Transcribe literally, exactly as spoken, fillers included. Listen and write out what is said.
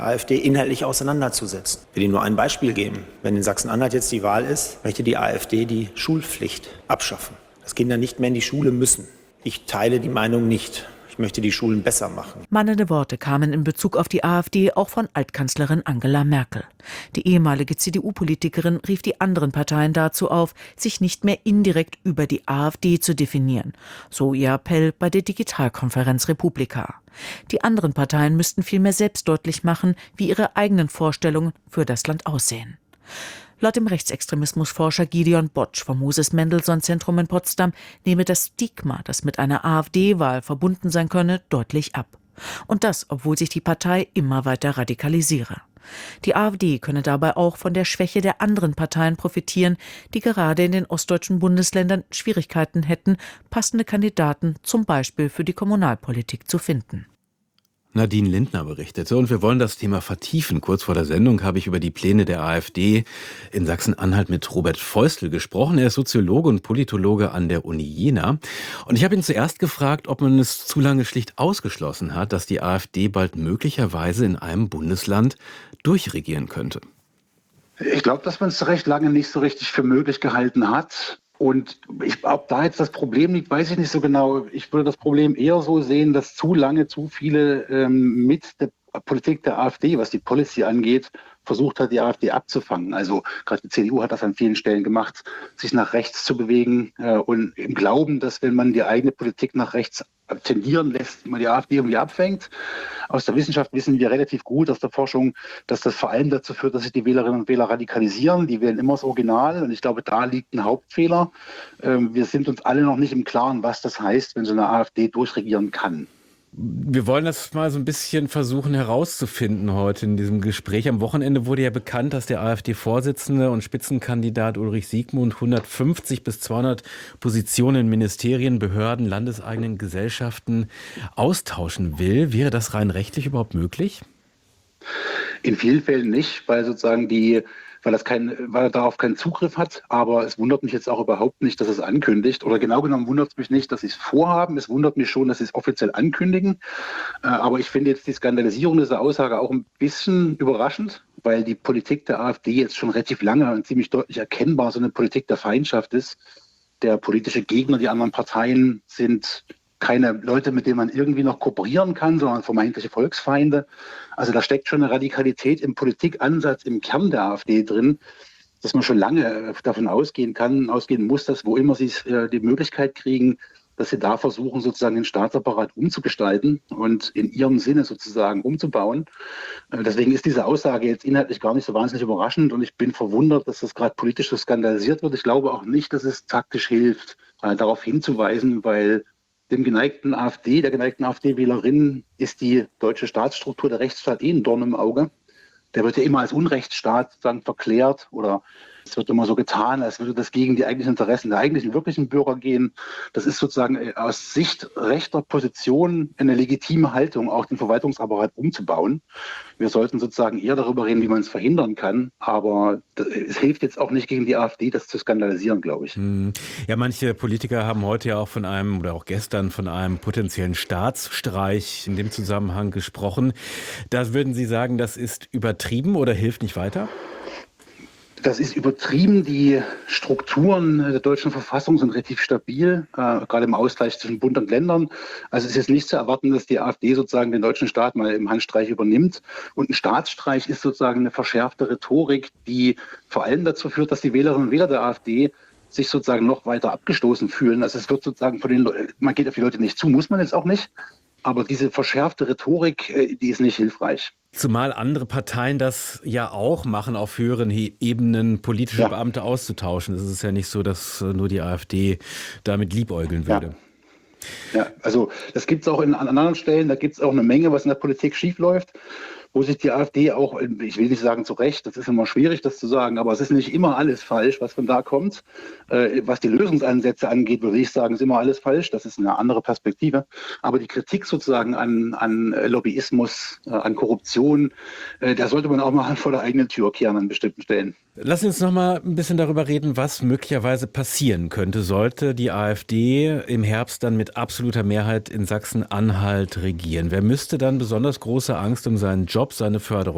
AfD inhaltlich auseinanderzusetzen. Ich will Ihnen nur ein Beispiel geben. Wenn in Sachsen-Anhalt jetzt die Wahl ist, möchte die AfD die Schulpflicht abschaffen, dass Kinder nicht mehr in die Schule müssen. Ich teile die Meinung nicht. Ich möchte die Schulen besser machen. Mahnende Worte kamen in Bezug auf die AfD auch von Altkanzlerin Angela Merkel. Die ehemalige C D U-Politikerin rief die anderen Parteien dazu auf, sich nicht mehr indirekt über die AfD zu definieren. So ihr Appell bei der Digitalkonferenz Republika. Die anderen Parteien müssten vielmehr selbst deutlich machen, wie ihre eigenen Vorstellungen für das Land aussehen. Laut dem Rechtsextremismusforscher Gideon Botsch vom Moses-Mendelssohn-Zentrum in Potsdam nehme das Stigma, das mit einer AfD-Wahl verbunden sein könne, deutlich ab. Und das, obwohl sich die Partei immer weiter radikalisiere. Die AfD könne dabei auch von der Schwäche der anderen Parteien profitieren, die gerade in den ostdeutschen Bundesländern Schwierigkeiten hätten, passende Kandidaten zum Beispiel für die Kommunalpolitik zu finden. Nadine Lindner berichtete, und wir wollen das Thema vertiefen. Kurz vor der Sendung habe ich über die Pläne der AfD in Sachsen-Anhalt mit Robert Feustel gesprochen. Er ist Soziologe und Politologe an der Uni Jena. Und ich habe ihn zuerst gefragt, ob man es zu lange schlicht ausgeschlossen hat, dass die AfD bald möglicherweise in einem Bundesland durchregieren könnte. Ich glaube, dass man es recht lange nicht so richtig für möglich gehalten hat. Und ich, ob da jetzt das Problem liegt, weiß ich nicht so genau. Ich würde das Problem eher so sehen, dass zu lange zu viele ähm, mit der Politik der AfD, was die Policy angeht, versucht hat, die AfD abzufangen. Also gerade die C D U hat das an vielen Stellen gemacht, sich nach rechts zu bewegen äh, und im Glauben, dass wenn man die eigene Politik nach rechts tendieren lässt, man die AfD irgendwie abfängt. Aus der Wissenschaft wissen wir relativ gut, aus der Forschung, dass das vor allem dazu führt, dass sich die Wählerinnen und Wähler radikalisieren. Die wählen immer das Original und ich glaube, da liegt ein Hauptfehler. Ähm, wir sind uns alle noch nicht im Klaren, was das heißt, wenn so eine AfD durchregieren kann. Wir wollen das mal so ein bisschen versuchen herauszufinden heute in diesem Gespräch. Am Wochenende wurde ja bekannt, dass der AfD-Vorsitzende und Spitzenkandidat Ulrich Siegmund hundertfünfzig bis zweihundert Positionen in Ministerien, Behörden, landeseigenen Gesellschaften austauschen will. Wäre das rein rechtlich überhaupt möglich? In vielen Fällen nicht, weil sozusagen die weil, das kein, weil er darauf keinen Zugriff hat. Aber es wundert mich jetzt auch überhaupt nicht, dass es ankündigt. Oder genau genommen wundert es mich nicht, dass sie es vorhaben. Es wundert mich schon, dass sie es offiziell ankündigen. Äh, aber ich finde jetzt die Skandalisierung dieser Aussage auch ein bisschen überraschend, weil die Politik der AfD jetzt schon relativ lange und ziemlich deutlich erkennbar so eine Politik der Feindschaft ist. Der politische Gegner, die anderen Parteien sind keine Leute, mit denen man irgendwie noch kooperieren kann, sondern vermeintliche Volksfeinde. Also da steckt schon eine Radikalität im Politikansatz im Kern der AfD drin, dass man schon lange davon ausgehen kann, ausgehen muss, dass wo immer sie die Möglichkeit kriegen, dass sie da versuchen, sozusagen den Staatsapparat umzugestalten und in ihrem Sinne sozusagen umzubauen. Deswegen ist diese Aussage jetzt inhaltlich gar nicht so wahnsinnig überraschend und ich bin verwundert, dass das gerade politisch so skandalisiert wird. Ich glaube auch nicht, dass es taktisch hilft, darauf hinzuweisen, weil dem geneigten AfD, der geneigten AfD-Wählerin ist die deutsche Staatsstruktur, der Rechtsstaat eh ein Dorn im Auge. Der wird ja immer als Unrechtsstaat sozusagen verklärt oder es wird immer so getan, als würde das gegen die eigentlichen Interessen der eigentlichen wirklichen Bürger gehen. Das ist sozusagen aus Sicht rechter Position eine legitime Haltung, auch den Verwaltungsapparat umzubauen. Wir sollten sozusagen eher darüber reden, wie man es verhindern kann. Aber es hilft jetzt auch nicht gegen die AfD, das zu skandalisieren, glaube ich. Ja, manche Politiker haben heute ja auch von einem oder auch gestern von einem potenziellen Staatsstreich in dem Zusammenhang gesprochen. Da würden Sie sagen, das ist übertrieben oder hilft nicht weiter? Das ist übertrieben. Die Strukturen der deutschen Verfassung sind relativ stabil, äh, gerade im Ausgleich zwischen Bund und Ländern. Also es ist jetzt nicht zu erwarten, dass die AfD sozusagen den deutschen Staat mal im Handstreich übernimmt. Und ein Staatsstreich ist sozusagen eine verschärfte Rhetorik, die vor allem dazu führt, dass die Wählerinnen und Wähler der AfD sich sozusagen noch weiter abgestoßen fühlen. Also es wird sozusagen von den Leuten, man geht auf die Leute nicht zu, muss man jetzt auch nicht. Aber diese verschärfte Rhetorik, die ist nicht hilfreich. Zumal andere Parteien das ja auch machen, auf höheren Ebenen politische ja. Beamte auszutauschen. Es ist ja nicht so, dass nur die AfD damit liebäugeln würde. Ja, ja also das gibt es auch in, an anderen Stellen. Da gibt es auch eine Menge, was in der Politik schiefläuft, wo sich die AfD auch, ich will nicht sagen zu Recht, das ist immer schwierig, das zu sagen, aber es ist nicht immer alles falsch, was von da kommt. Äh, was die Lösungsansätze angeht, würde ich sagen, ist immer alles falsch. Das ist eine andere Perspektive. Aber die Kritik sozusagen an, an Lobbyismus, äh, an Korruption, äh, da sollte man auch mal vor der eigenen Tür kehren an bestimmten Stellen. Lass uns noch mal ein bisschen darüber reden, was möglicherweise passieren könnte, sollte die AfD im Herbst dann mit absoluter Mehrheit in Sachsen-Anhalt regieren. Wer müsste dann besonders große Angst um seinen Job, seine Förderung